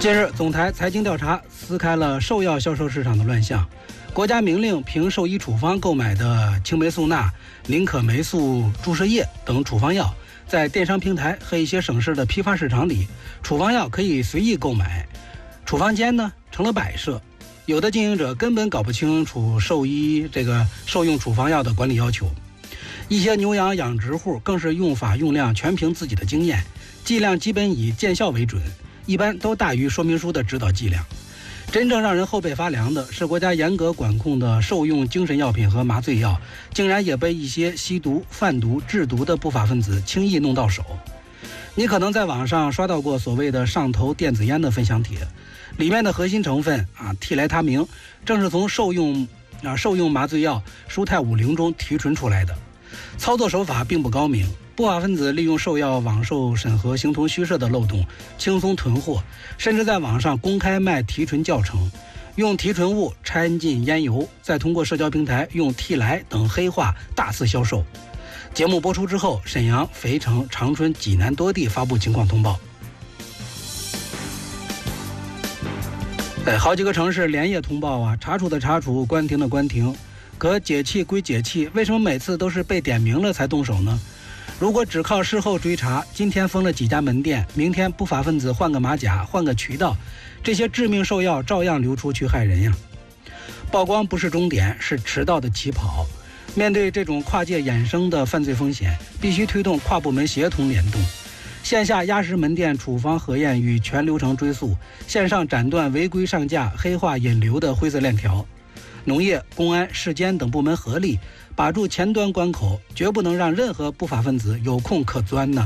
近日，总台财经调查撕开了兽药销售市场的乱象。国家明令凭兽医处方购买的青霉素钠、林可霉素注射液等处方药，在电商平台和一些省市的批发市场里，处方药可以随意购买，处方间呢成了摆设。有的经营者根本搞不清楚兽医兽用处方药的管理要求，一些牛羊养殖户更是用法用量全凭自己的经验，剂量基本以见效为准，一般都大于说明书的指导剂量。真正让人后背发凉的是，国家严格管控的兽用精神药品和麻醉药，竟然也被一些吸毒、贩毒、制毒的不法分子轻易弄到手。你可能在网上刷到过所谓的上头电子烟的分享帖，里面的核心成分替来他明，正是从兽用麻醉药舒泰50中提纯出来的。操作手法并不高明，不法分子利用兽药网售审核形同虚设的漏洞，轻松囤货，甚至在网上公开卖提纯教程，用提纯物掺进烟油，再通过社交平台用替来等黑话大肆销售。节目播出之后，沈阳、肥城、长春、济南多地发布情况通报。好几个城市连夜通报查处的查处，关停的关停。可解气归解气，为什么每次都是被点名了才动手呢？如果只靠事后追查，今天封了几家门店，明天不法分子换个马甲，换个渠道，这些致命兽药照样流出去害人呀。曝光不是终点，是迟到的起跑。面对这种跨界衍生的犯罪风险，必须推动跨部门协同联动，线下压实门店处方核验与全流程追溯，线上斩断违规上架、黑化引流的灰色链条。农业、公安、市监等部门合力把住前端关口，绝不能让任何不法分子有空可钻呢。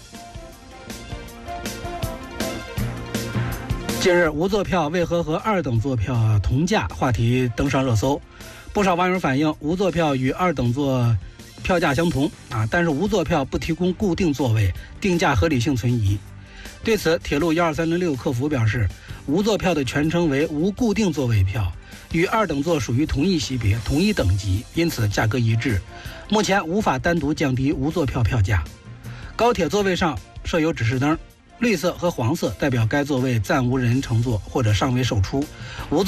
近日，无座票为何和二等座票同价话题登上热搜，不少网友反映无座票与二等座票价相同但是无座票不提供固定座位，定价合理性存疑。对此，铁路12306客服表示，无座票的全称为无固定座位票，与二等座属于同一级别、同一等级，因此价格一致。目前无法单独降低无座票票价。高铁座位上设有指示灯，绿色和黄色代表该座位暂无人乘坐或者尚未售出。无座